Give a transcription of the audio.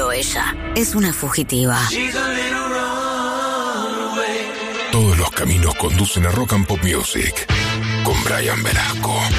pero ella es una fugitiva. Todos los caminos conducen a Rock and Pop Music con Brian Velasco.